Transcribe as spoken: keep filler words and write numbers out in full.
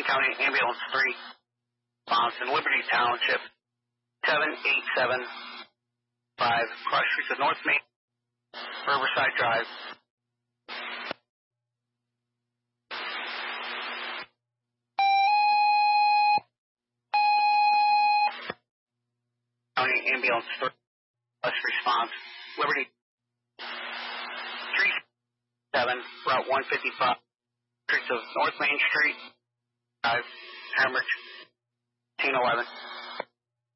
County Ambulance three, response in Liberty Township, seven eight seven five, cross streets of North Main, Riverside Drive. County Ambulance three, bus response, Liberty three seven, Route one fifty-five, streets of North Main Street, Drive, Hemorrhage, fifteen eleven.